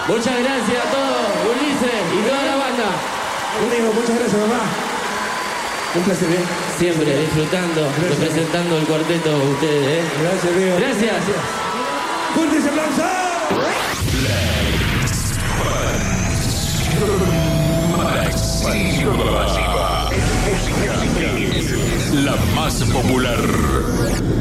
Muchas gracias a todos, Ulises y toda la banda. Amigo, muchas gracias, mamá. Un placer, ¿eh? Siempre disfrutando, Gracias. representando el cuarteto ustedes, ¿eh? Gracias, amigo. Gracias. ¡Fuertes aplausos! La más popular.